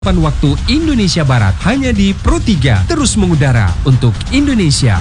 Waktu Indonesia Barat hanya di Pro 3 terus mengudara untuk Indonesia.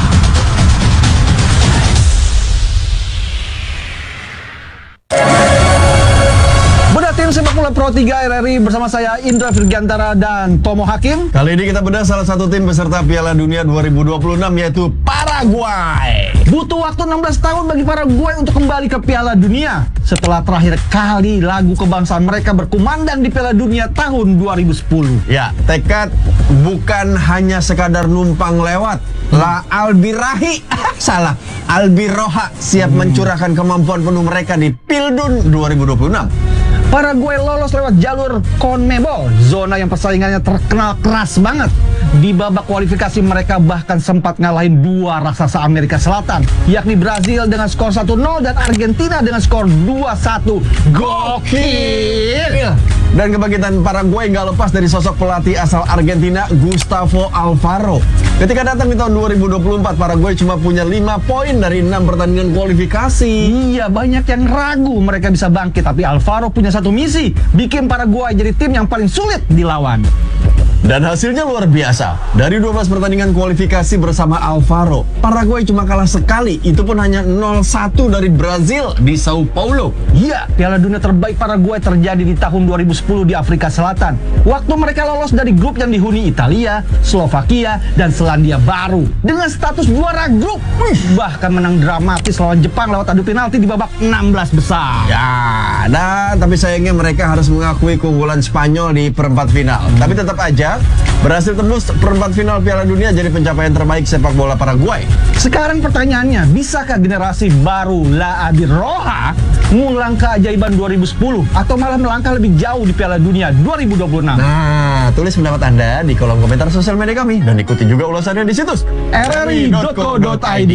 Bedah tim sepak bola Pro 3 RRI bersama saya Indra Virgiantara dan Tomo Hakim. Kali ini kita bedah salah satu tim peserta Piala Dunia 2026 yaitu Paraguay. Butuh waktu 16 tahun bagi Paraguay untuk kembali ke Piala Dunia setelah terakhir kali lagu kebangsaan mereka berkumandang di Piala Dunia tahun 2010. Ya, tekad bukan hanya sekadar numpang lewat. La Albirahi, salah, Albiroha siap mencurahkan kemampuan penuh mereka di Pildun 2026. Paraguay lolos lewat jalur CONMEBOL, zona yang persaingannya terkenal keras banget. Di babak kualifikasi mereka bahkan sempat ngalahin dua raksasa Amerika Selatan, yakni Brazil dengan skor 1-0 dan Argentina dengan skor 2-1. Gokil! Dan kebangkitan Paraguay nggak lepas dari sosok pelatih asal Argentina, Gustavo Alfaro. Ketika datang di tahun 2024, Paraguay cuma punya 5 poin dari 6 pertandingan kualifikasi. Iya, banyak yang ragu mereka bisa bangkit, tapi Alfaro punya satu misi, bikin Paraguay jadi tim yang paling sulit dilawan. Dan hasilnya luar biasa. Dari 12 pertandingan kualifikasi bersama Alfaro, Paraguay cuma kalah sekali. Itu pun hanya 0-1 dari Brazil di Sao Paulo. Iya, Piala Dunia terbaik Paraguay terjadi di tahun 2010 di Afrika Selatan. Waktu mereka lolos dari grup yang dihuni Italia, Slovakia, dan Selandia Baru. Dengan status juara grup, bahkan menang dramatis lawan Jepang lewat adu penalti di babak 16 besar. Ya, dan tapi sayangnya mereka harus mengakui keunggulan Spanyol di perempat final. Tapi tetap aja berhasil tembus perempat final Piala Dunia jadi pencapaian terbaik sepak bola Paraguay. Sekarang pertanyaannya, bisakah generasi baru La Albirroja ngulang keajaiban 2010 atau malah melangkah lebih jauh di Piala Dunia 2026? Nah, tulis pendapat Anda di kolom komentar sosial media kami dan ikuti juga ulasannya di situs rri.co.id.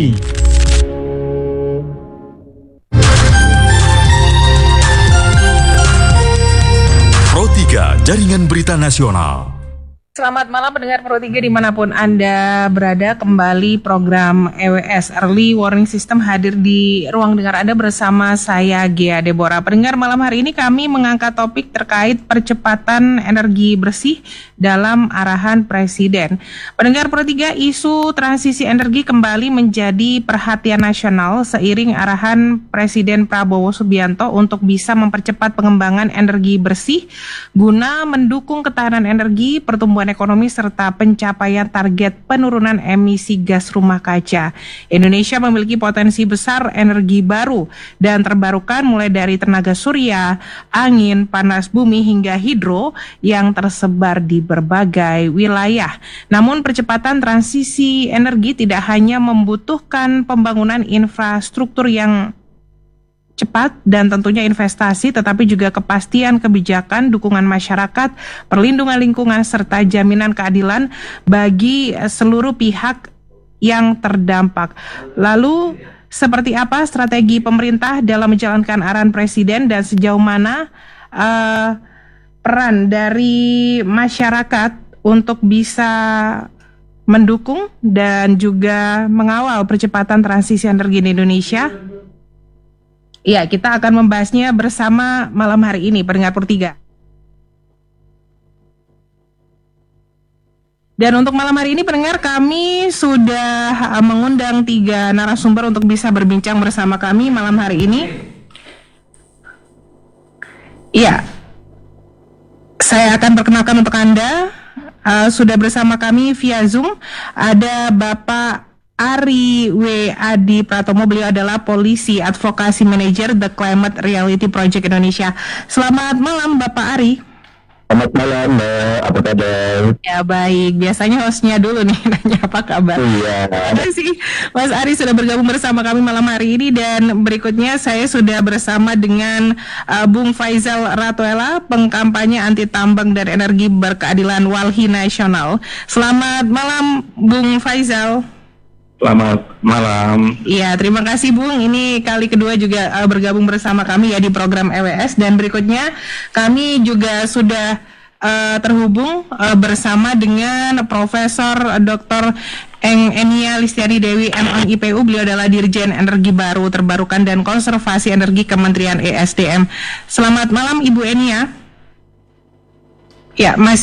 Pro 3 Jaringan Berita Nasional. Selamat malam pendengar Pro 3 dimanapun Anda berada. Kembali program EWS Early Warning System hadir di ruang dengar Anda bersama saya Gia Deborah. Pendengar, malam hari ini kami mengangkat topik terkait percepatan energi bersih dalam arahan Presiden. Pendengar Pro 3, isu transisi energi kembali menjadi perhatian nasional seiring arahan Presiden Prabowo Subianto untuk bisa mempercepat pengembangan energi bersih guna mendukung ketahanan energi, pertumbuhan ekonomi serta pencapaian target penurunan emisi gas rumah kaca. Indonesia memiliki potensi besar energi baru dan terbarukan mulai dari tenaga surya, angin, panas bumi hingga hidro yang tersebar di berbagai wilayah. Namun percepatan transisi energi tidak hanya membutuhkan pembangunan infrastruktur yang cepat dan tentunya investasi, tetapi juga kepastian kebijakan, dukungan masyarakat, perlindungan lingkungan, serta jaminan keadilan bagi seluruh pihak yang terdampak. Lalu, seperti apa strategi pemerintah dalam menjalankan arahan Presiden dan sejauh mana peran dari masyarakat untuk bisa mendukung dan juga mengawal percepatan transisi energi di Indonesia? Ya, kita akan membahasnya bersama malam hari ini, pendengar Pro 3. Dan untuk malam hari ini, pendengar, kami sudah mengundang 3 narasumber untuk bisa berbincang bersama kami malam hari ini. Iya, saya akan perkenalkan untuk Anda. Sudah bersama kami via Zoom, ada Bapak Ari W. Adi Pratomo. Beliau adalah Polisi Advokasi Manager The Climate Reality Project Indonesia. Selamat malam Bapak Ari. Selamat malam Mbak, apa kabar? Ya baik, biasanya hostnya dulu nih nanya apa kabar. Iya. Terima kasih Mas Ari sudah bergabung bersama kami malam hari ini. Dan berikutnya saya sudah bersama dengan Bung Faisal Ratuela, pengkampanye anti tambang dan energi berkeadilan Walhi Nasional. Selamat malam Bung Faisal. Selamat malam. Iya, terima kasih Bung. Ini kali kedua juga bergabung bersama kami ya di program EWS. Dan berikutnya kami juga sudah terhubung bersama dengan Profesor Dr. Enia Listiani Dewi MN IPU. Beliau adalah Dirjen Energi Baru Terbarukan dan Konservasi Energi Kementerian ESDM. Selamat malam Ibu Enia. Ya, masih